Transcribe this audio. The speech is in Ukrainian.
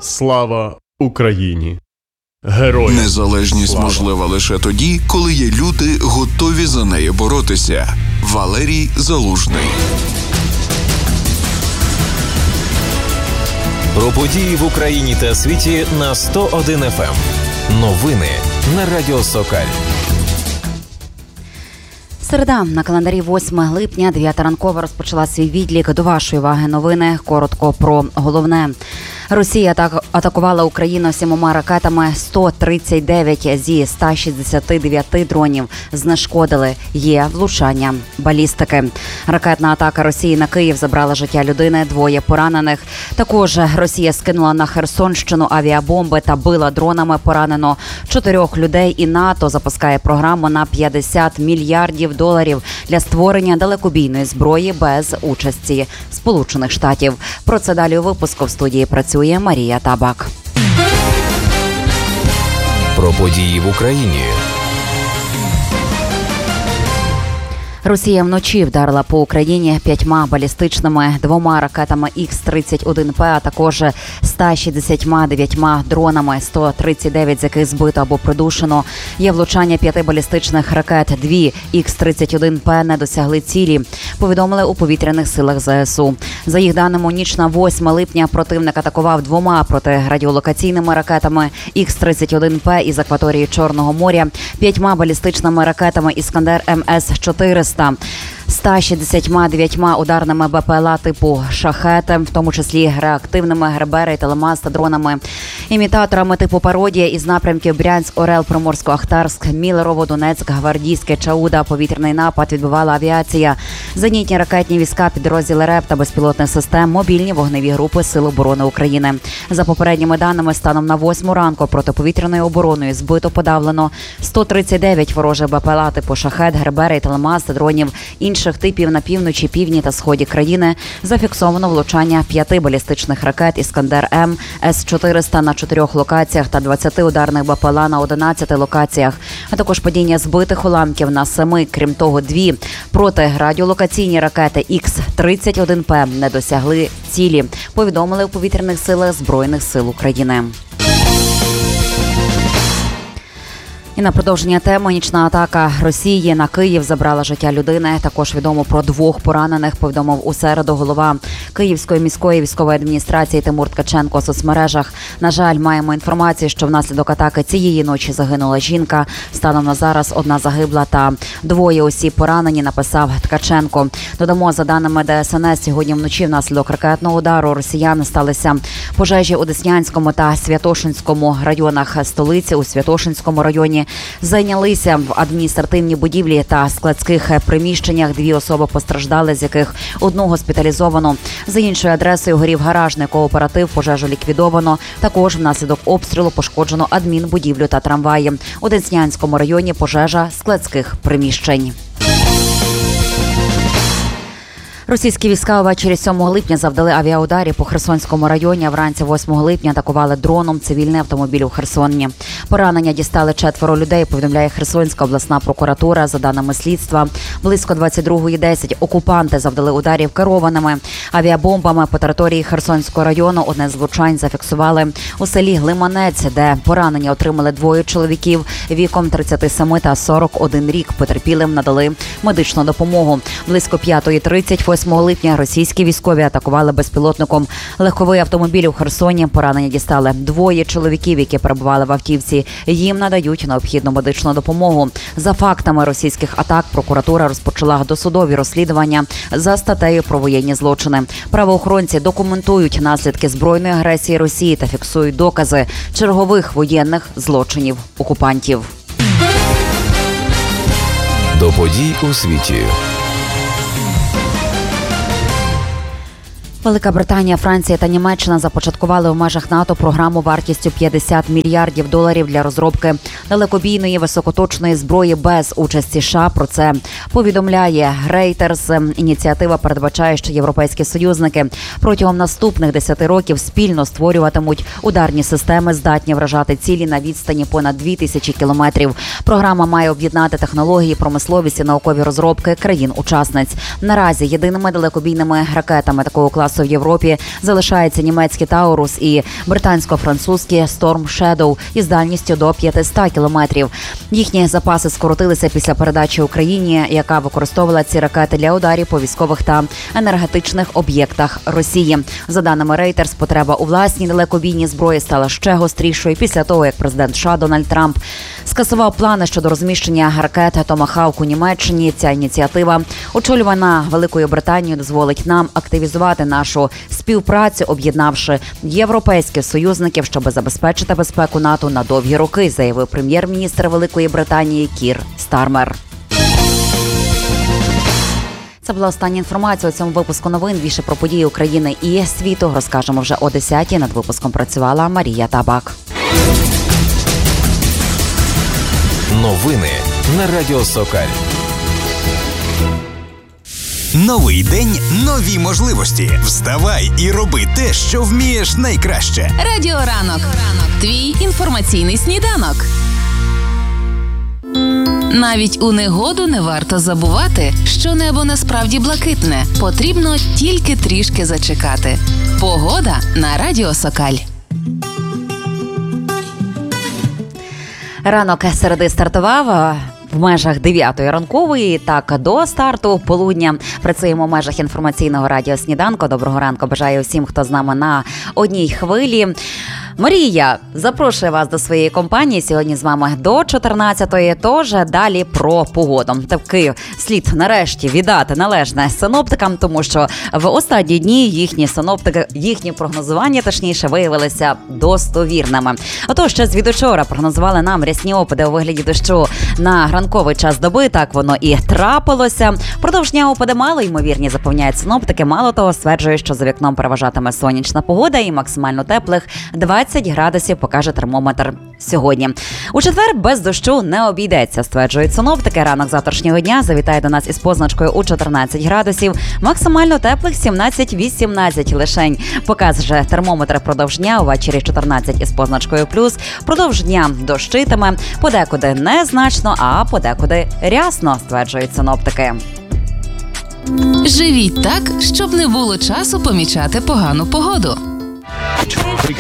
Слава Україні! Героям Незалежність слава! можлива лише тоді, коли є люди, готові за неї боротися. Валерій Залужний. Про події в Україні та світі на 101 FM. Новини на Радіо Сокаль. Середа. На календарі 8 липня, 9 ранкова розпочала свій відлік. До вашої уваги новини. Коротко про головне. Росія атакувала Україну 7 ракетами, 139 зі 169 дронів знешкодили. Є влучання балістики. Ракетна атака Росії на Київ забрала життя людини, 2 поранених. Також Росія скинула на Херсонщину авіабомби та била дронами, поранено 4 людей. І НАТО запускає програму на $50 мільярдів для створення далекобійної зброї без участі Сполучених Штатів. Про це далі у випуску. В студії працює Марія Табак. Про події в Україні. Росія вночі вдарила по Україні 5 балістичними, 2 ракетами Х-31П, а також 169 дронами, 139 з яких збито або придушено. Є влучання 5 балістичних ракет, 2 Х-31П не досягли цілі, повідомили у повітряних силах ЗСУ. За їх даними, у ніч на 8 липня противник атакував 2 протирадіолокаційними ракетами Х-31П із акваторії Чорного моря, 5 балістичними ракетами «Іскандер МС-400», 169 ударними БПЛА типу «Шахет», в тому числі реактивними «Гербери» і «Телемас» та дронами, імітаторами типу «Пародія» із напрямків Брянськ, Орел, Приморсько-Ахтарськ, Мілерово, Донецьк, Гвардійське, Чауда. Повітряний напад відбивала авіація, зенітні ракетні війська, підрозділи РЕБ та безпілотних систем, мобільні вогневі групи Сил оборони України. За попередніми даними, станом на 8 ранку протиповітряною обороною збито, подавлено 139 ворожих БПЛА типу «Шахет», «Гербери» і «Телемас» та дронів інших типів на півночі, півдні та сході країни. Зафіксовано влучання 5 балістичних ракет «Іскандер М» С-400 на 4 локаціях та 20 ударних БПЛА на 11 локаціях, а також падіння збитих уламків на 7. Крім того, 2 протирадіолокаційні ракети Х-31П не досягли цілі, повідомили у повітряних силах Збройних сил України. І на продовження теми. Нічна атака Росії на Київ забрала життя людини. Також відомо про 2 поранених, повідомив у середу голова Київської міської військової адміністрації Тимур Ткаченко у соцмережах. На жаль, маємо інформацію, що внаслідок атаки цієї ночі загинула жінка. Станом на зараз 1 загибла та 2 осіб поранені, написав Ткаченко. Додамо, за даними ДСНС, сьогодні вночі внаслідок ракетного удару росіян сталися пожежі у Деснянському та Святошинському районах столиці. У Святошинському районі зайнялися в адміністративній будівлі та складських приміщеннях. 2 особи постраждали, з яких 1 госпіталізовано. За іншою адресою горів гаражний кооператив, пожежу ліквідовано. Також внаслідок обстрілу пошкоджено адмінбудівлю та трамваї. У Деснянському районі пожежа складських приміщень. Російські війська ввечері 7 липня завдали авіаударі по Херсонському районі, а вранці 8 липня атакували дроном цивільний автомобіль у Херсоні. Поранення дістали 4 людей, повідомляє Херсонська обласна прокуратура. За даними слідства, близько 22:10 окупанти завдали ударів керованими авіабомбами по території Херсонського району. Одне з влучань зафіксували у селі Глиманець, де поранення отримали 2 чоловіків віком 37 та 41 рік. Потерпілим надали медичну допомогу. Близько 5:30 8 липня російські військові атакували безпілотником легковий автомобіль у Херсоні. Поранення дістали 2 чоловіків, які перебували в автівці. Їм надають необхідну медичну допомогу. За фактами російських атак прокуратура розпочала досудові розслідування за статтею про воєнні злочини. Правоохоронці документують наслідки збройної агресії Росії та фіксують докази чергових воєнних злочинів окупантів. До подій у світі. Велика Британія, Франція та Німеччина започаткували в межах НАТО програму вартістю $50 мільярдів для розробки далекобійної високоточної зброї без участі США. Про це повідомляє Reuters. Ініціатива передбачає, що європейські союзники протягом наступних 10 років спільно створюватимуть ударні системи, здатні вражати цілі на відстані понад 2000 кілометрів. Програма має об'єднати технології, промисловість і наукові розробки країн-учасниць. Наразі єдиними далекобійними ракетами такого класу часу в Європі залишається німецький Таурус і британсько-французький Storm Shadow із дальністю до 500 кілометрів. Їхні запаси скоротилися після передачі Україні, яка використовувала ці ракети для ударів по військових та енергетичних об'єктах Росії. За даними Reuters, потреба у власній далекобійній зброї стала ще гострішою після того, як президент США Дональд Трамп скасував плани щодо розміщення ракет «Томахавк» у Німеччині. Ця ініціатива, очолювана Великою Британією, дозволить нам активізувати нашу співпрацю, об'єднавши європейських союзників, щоб забезпечити безпеку НАТО на довгі роки, заявив прем'єр-міністр Великої Британії Кір Стармер. Це була остання інформація у цьому випуску новин. Більше про події України і світу розкажемо вже о 10-й. Над випуском працювала Марія Табак. Новини на Радіо Сокаль. Новий день, нові можливості. Вставай і роби те, що вмієш найкраще. Радіо Ранок. Твій інформаційний сніданок. Навіть у негоду не варто забувати, що небо насправді блакитне. Потрібно тільки трішки зачекати. Погода на Радіо Сокаль. Ранок середи стартував в межах 9-ї ранкової, так до старту полудня. Працюємо в межах інформаційного радіосніданку. Доброго ранку бажаю всім, хто з нами на одній хвилі. Марія запрошує вас до своєї компанії. Сьогодні з вами до 14-ї, тож далі про погоду. Таки слід нарешті віддати належне синоптикам, тому що в останні дні їхні прогнозування, точніше, виявилися достовірними. Отож, ще звідучора прогнозували нам рясні опади у вигляді дощу на ранковий час доби. Так воно і трапилося. Продовж дня опади мало ймовірні, запевняють синоптики. Мало того, стверджують, що за вікном переважатиме сонячна погода і максимально теплих 20 градусів покаже термометр сьогодні. У четвер без дощу не обійдеться, стверджують синоптики. Ранок завтрашнього дня завітає до нас із позначкою у 14 градусів. Максимально теплих 17-18 лишень. Покаже термометр продовж дня. Увечері 14 із позначкою плюс. Продовж дня дощитиме. Подекуди незначно, а подекуди рясно, стверджують синоптики. Живіть так, щоб не було часу помічати погану погоду.